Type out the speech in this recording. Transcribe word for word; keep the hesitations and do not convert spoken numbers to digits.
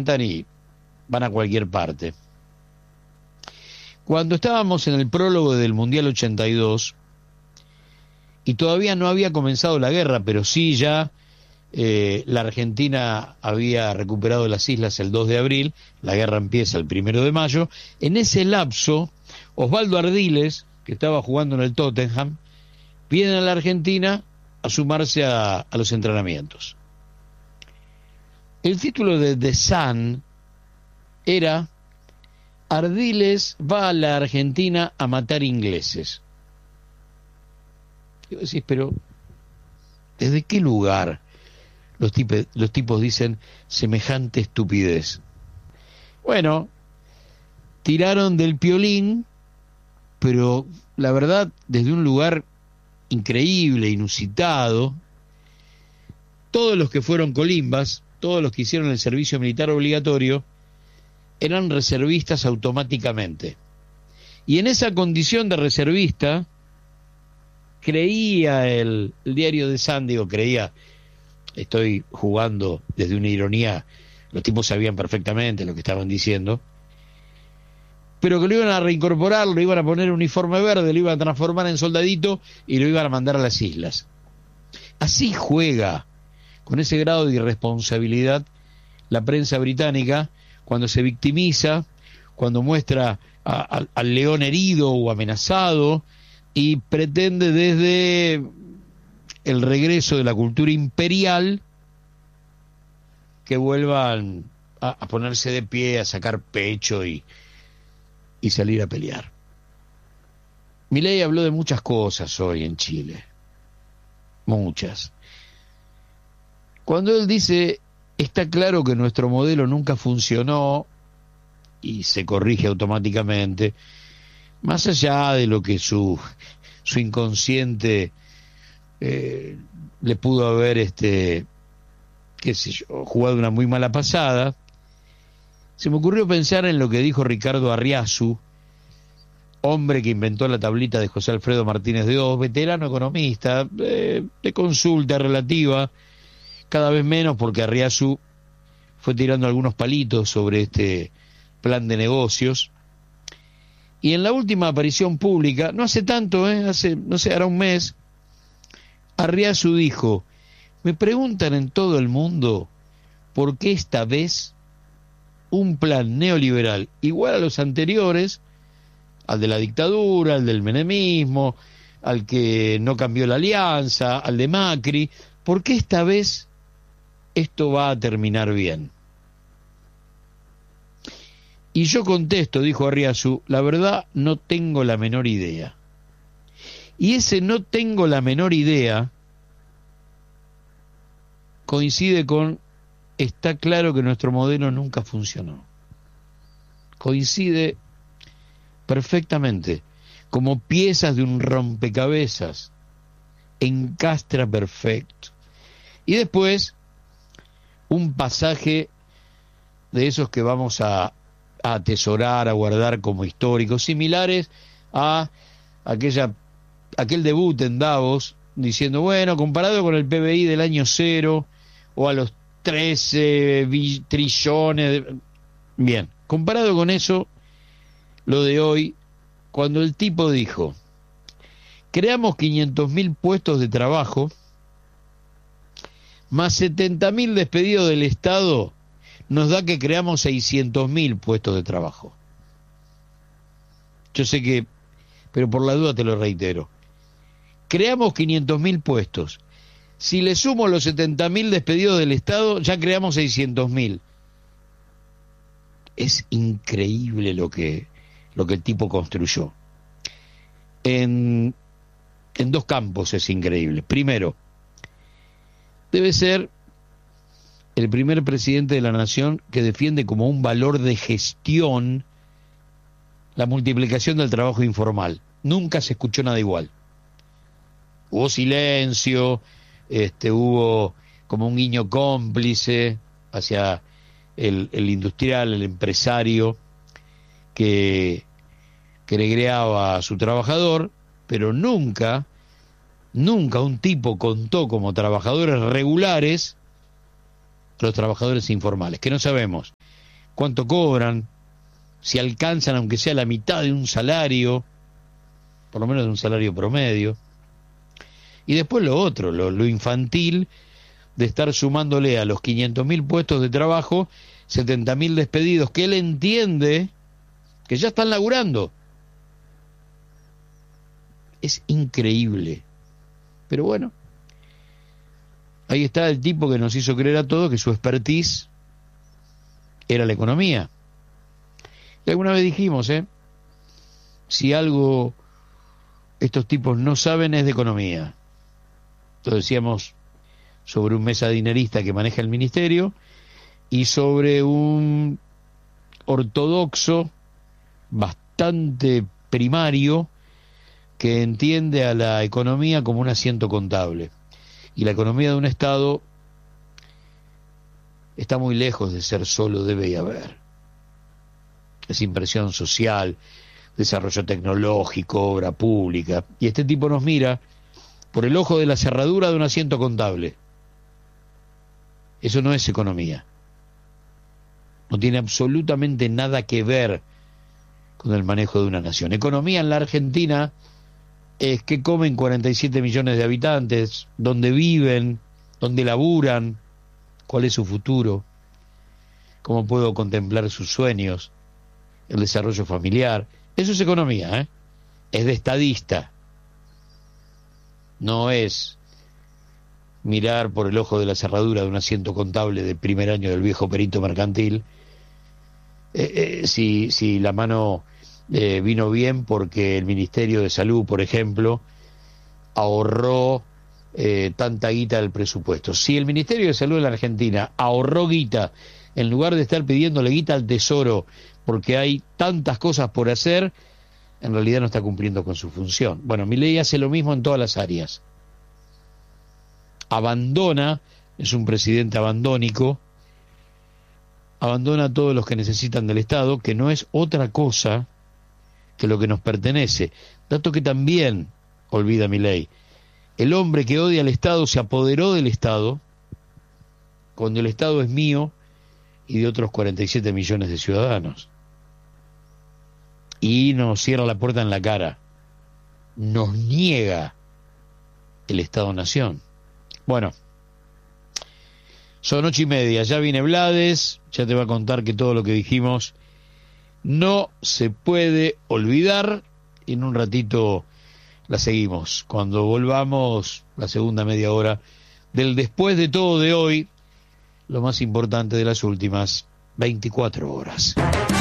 y van a cualquier parte. Cuando estábamos en el prólogo del Mundial ochenta y dos, y todavía no había comenzado la guerra, pero sí ya eh, la Argentina había recuperado las islas el dos de abril, la guerra empieza el primero de mayo, en ese lapso, Osvaldo Ardiles, que estaba jugando en el Tottenham, viene a la Argentina a sumarse a, a los entrenamientos. El título de The Sun era Ardiles va a la Argentina a matar ingleses. Y vos decís, pero ¿desde qué lugar los, tipe, los tipos dicen semejante estupidez? Bueno, tiraron del piolín, pero la verdad desde un lugar increíble, inusitado. Todos los que fueron colimbas, todos los que hicieron el servicio militar obligatorio, eran reservistas automáticamente. Y en esa condición de reservista, creía el, el diario de San, digo, creía, estoy jugando desde una ironía, los tipos sabían perfectamente lo que estaban diciendo, pero que lo iban a reincorporar, lo iban a poner uniforme verde, lo iban a transformar en soldadito y lo iban a mandar a las islas. Así juega, con ese grado de irresponsabilidad, la prensa británica, cuando se victimiza, cuando muestra a, a, al león herido o amenazado y pretende desde el regreso de la cultura imperial que vuelvan a, a ponerse de pie, a sacar pecho y, y salir a pelear. Milei habló de muchas cosas hoy en Chile, muchas. Cuando él dice, está claro que nuestro modelo nunca funcionó, y se corrige automáticamente, más allá de lo que su, su inconsciente eh, le pudo haber, este, qué sé yo, jugado una muy mala pasada, se me ocurrió pensar en lo que dijo Ricardo Arriazu, hombre que inventó la tablita de José Alfredo Martínez de Oz, veterano economista, eh, de consulta relativa, cada vez menos porque Arriazu fue tirando algunos palitos sobre este plan de negocios. Y en la última aparición pública, no hace tanto, ¿eh? hace, no sé, hará un mes, Arriazu dijo, me preguntan en todo el mundo por qué esta vez un plan neoliberal igual a los anteriores, al de la dictadura, al del menemismo, al que no cambió la alianza, al de Macri, ¿por qué esta vez esto va a terminar bien? Y yo contesto, dijo Arriazu, la verdad no tengo la menor idea. Y ese no tengo la menor idea coincide con está claro que nuestro modelo nunca funcionó. Coincide perfectamente, como piezas de un rompecabezas, encastra perfecto. Y después un pasaje de esos que vamos a, a atesorar, a guardar como históricos, similares a aquella, aquel debut en Davos, diciendo, bueno, comparado con el P B I del año cero, o a los trece trillones, de... bien, comparado con eso, lo de hoy, cuando el tipo dijo, creamos quinientos mil puestos de trabajo, más setenta mil despedidos del Estado, nos da que creamos seiscientos mil puestos de trabajo. Yo sé que, pero por la duda te lo reitero, creamos quinientos mil puestos. Si le sumo los setenta mil despedidos del Estado, ya creamos seiscientos mil. Es increíble lo que, lo que el tipo construyó. En, en dos campos es increíble. Primero, debe ser el primer presidente de la nación que defiende como un valor de gestión la multiplicación del trabajo informal. Nunca se escuchó nada igual. Hubo silencio, este, hubo como un guiño cómplice hacia el, el industrial, el empresario que, que negreaba a su trabajador, pero nunca, nunca un tipo contó como trabajadores regulares los trabajadores informales, que no sabemos cuánto cobran, si alcanzan aunque sea la mitad de un salario, por lo menos de un salario promedio. Y después lo otro, lo, lo infantil de estar sumándole a los quinientos mil puestos de trabajo setenta mil despedidos que él entiende que ya están laburando. Es increíble. Pero bueno, ahí está el tipo que nos hizo creer a todos que su expertise era la economía. Y alguna vez dijimos, ¿eh? Si algo estos tipos no saben es de economía. Entonces decíamos sobre un mesadinerista que maneja el ministerio y sobre un ortodoxo bastante primario que entiende a la economía como un asiento contable. Y la economía de un Estado está muy lejos de ser solo debe y haber. Es impresión social, desarrollo tecnológico, obra pública. Y este tipo nos mira por el ojo de la cerradura de un asiento contable. Eso no es economía. No tiene absolutamente nada que ver con el manejo de una nación. Economía en la Argentina es que comen cuarenta y siete millones de habitantes, dónde viven, dónde laburan, cuál es su futuro, cómo puedo contemplar sus sueños, el desarrollo familiar. Eso es economía, ¿eh? Es de estadista. No es mirar por el ojo de la cerradura de un asiento contable de primer año del viejo perito mercantil, eh, eh, si, si la mano eh, vino bien porque el Ministerio de Salud, por ejemplo, ahorró eh, tanta guita del presupuesto. Si el Ministerio de Salud de la Argentina ahorró guita, en lugar de estar pidiéndole guita al Tesoro porque hay tantas cosas por hacer, en realidad no está cumpliendo con su función. Bueno, Milei hace lo mismo en todas las áreas. Abandona, es un presidente abandónico, abandona a todos los que necesitan del Estado, que no es otra cosa que lo que nos pertenece. Dato que también olvida Milei. El hombre que odia al Estado se apoderó del Estado, cuando el Estado es mío y de otros cuarenta y siete millones de ciudadanos. Y nos cierra la puerta en la cara. Nos niega el Estado-Nación. Bueno, son ocho y media, ya viene Blades, ya te va a contar que todo lo que dijimos no se puede olvidar. Y en un ratito la seguimos, cuando volvamos la segunda media hora del después de todo de hoy, lo más importante de las últimas veinticuatro horas.